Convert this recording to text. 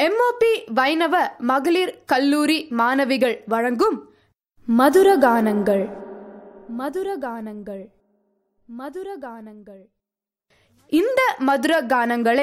MOP வைணவ மகளிர் கல்லூரி மாணவிகள் வழங்கும் மதுரகானங்கள் மதுரகானங்கள் மதுரகானங்கள் இந்த மதுரகானங்களை